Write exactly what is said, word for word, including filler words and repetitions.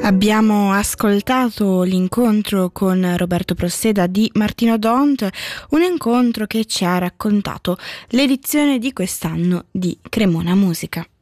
Abbiamo ascoltato l'incontro con Roberto Prosseda di Martino Dont, un incontro che ci ha raccontato l'edizione di quest'anno di Cremona Musica.